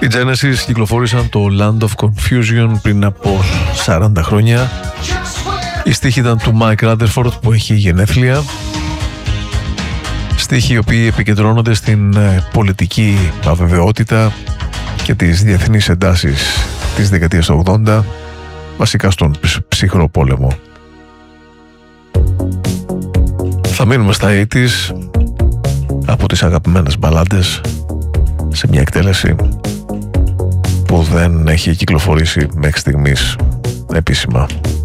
Οι Genesis κυκλοφόρησαν το Land of Confusion πριν από 40 χρόνια. Η στίχη ήταν του Mike Rutherford που έχει γενέθλια. Στίχοι οι οποίοι επικεντρώνονται στην πολιτική αβεβαιότητα και τις διεθνείς εντάσεις της δεκαετίας του 80, βασικά στον ψυχρό πόλεμο. Θα μείνουμε στα 80's από τις αγαπημένες μπαλάντες σε μια εκτέλεση που δεν έχει κυκλοφορήσει μέχρι στιγμής επίσημα.